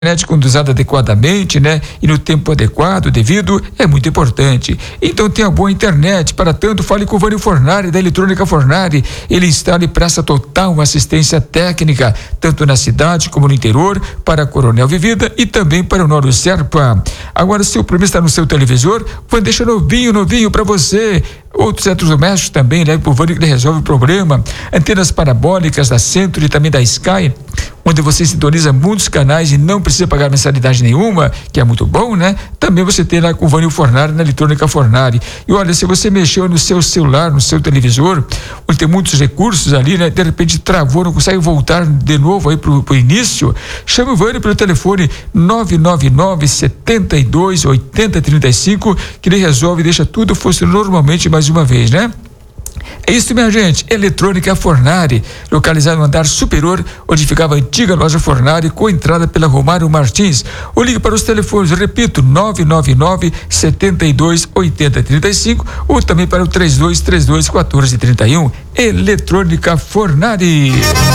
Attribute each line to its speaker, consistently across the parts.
Speaker 1: internet conduzida adequadamente, né? E no tempo adequado, devido, é muito importante. Então tenha boa internet. Para tanto, fale com o Vânio Fornari, da Eletrônica Fornari. Ele instala e presta total assistência técnica, tanto na cidade como no interior, para Coronel Vivida e também para o Noro Serpa. Agora, se o problema está no seu televisor, deixa novinho para você. Outros eletrodomésticos também, né? O Vânio que resolve o problema. Antenas parabólicas da Centro e também da Sky, onde você sintoniza muitos canais e não precisa pagar mensalidade nenhuma, que é muito bom, né? Também você tem lá com o Vânio Fornari, na Eletrônica Fornari. E olha, se você mexeu no seu celular, no seu televisor, onde tem muitos recursos ali, né? De repente travou, não consegue voltar de novo aí pro início, chama o Vânio pelo telefone 999-72-8035, que ele resolve e deixa tudo funcionando normalmente mais uma vez, né? É isso, minha gente. Eletrônica Fornari, localizado no andar superior, onde ficava a antiga loja Fornari, com entrada pela Romário Martins. Ou ligue para os telefones, repito, 999-72-8035 ou também para o 3232-1431. Eletrônica Fornari.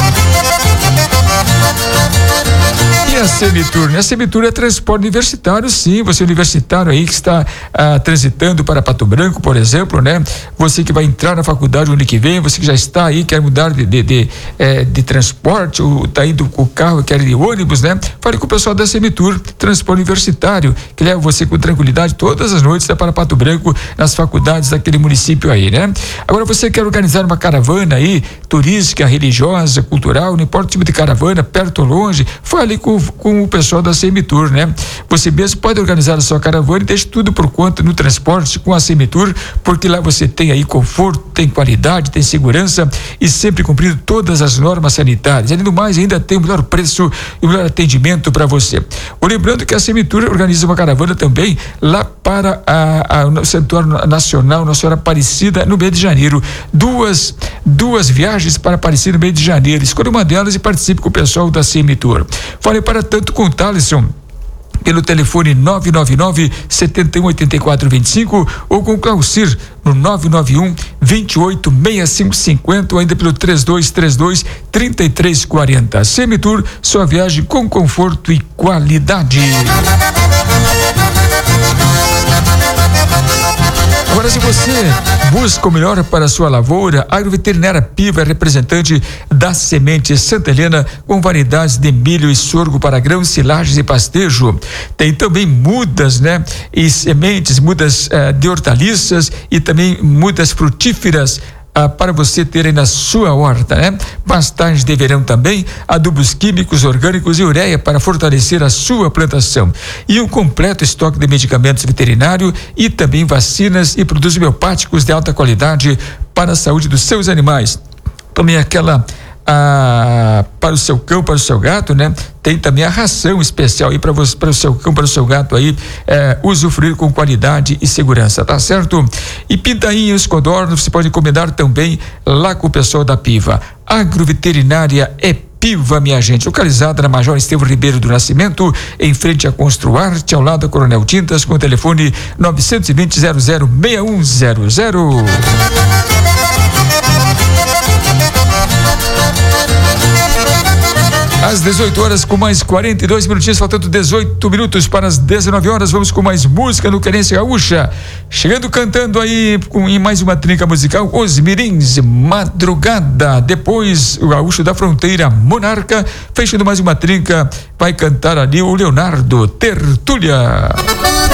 Speaker 1: E a Semitur, né? A Semitur é transporte universitário, sim. Você universitário aí que está transitando para Pato Branco, por exemplo, né? Você que vai entrar na faculdade o ano que vem, você que já está aí, quer mudar de transporte, ou está indo com o carro, quer ir de ônibus, né? Fale com o pessoal da Semitur, transporte universitário, que leva você com tranquilidade todas as noites para Pato Branco, nas faculdades daquele município aí, né? Agora, você quer organizar uma caravana aí, turística, religiosa, cultural, não importa o tipo de caravana, perto ou longe, fale com o pessoal da Semitur, né? Você mesmo pode organizar a sua caravana e deixe tudo por conta no transporte com a Semitur, porque lá você tem aí conforto, tem qualidade, tem segurança e sempre cumprindo todas as normas sanitárias. Além do mais, ainda tem o melhor preço e o melhor atendimento para você. Lembrando que a Semitur organiza uma caravana também lá para o Santuário Nacional Nossa Senhora Aparecida, no mês de janeiro. Duas viagens para Aparecida no mês de janeiro. Escolha uma delas e participe com o pessoal da Semitur. Fale para tanto com o Thaleson pelo telefone 999-718425 ou com o Claucir no 991-286550 ou ainda pelo 3232-3340. Semitur, sua viagem com conforto e qualidade. Agora, se você busca o melhor para a sua lavoura, a Agroveterinária Piva é representante da Semente Santa Helena, com variedades de milho e sorgo para grãos, silagens e pastejo. Tem também mudas, né? E sementes, mudas de hortaliças e também mudas frutíferas para você ter aí na sua horta, né? Pastagens de verão também, adubos químicos, orgânicos e ureia para fortalecer a sua plantação. E um completo estoque de medicamentos veterinários e também vacinas e produtos homeopáticos de alta qualidade para a saúde dos seus animais. Também aquela para o seu cão, para o seu gato, né? Tem também a ração especial aí para o seu cão, para o seu gato aí, usufruir com qualidade e segurança, tá certo? E pintainhos, codornas, você pode encomendar também lá com o pessoal da Piva. Agroveterinária é Piva, minha gente, localizada na Major Estevão Ribeiro do Nascimento, em frente a Construarte, ao lado da Coronel Tintas, com o telefone 920-006100. Às 18 horas, com mais 42 minutinhos, faltando 18 minutos para as 19 horas, vamos com mais música no Querência Gaúcha. Chegando, cantando aí em mais uma trinca musical, Os Mirins, Madrugada. Depois, o Gaúcho da Fronteira, Monarca. Fechando mais uma trinca, vai cantar ali o Leonardo, Tertúlia.